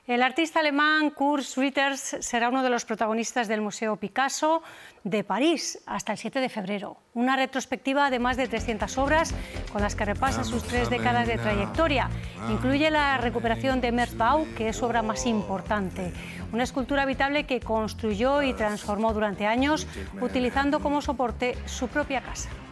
El artista alemán Kurt Schwitters será uno de los protagonistas del Museo Picasso de París hasta el 7 de febrero. Una retrospectiva de más de 300 obras con las que repasa sus 3 décadas de trayectoria. Incluye la recuperación de Merzbau, que es su obra más importante. Una escultura habitable que construyó y transformó durante años, utilizando como soporte su propia casa.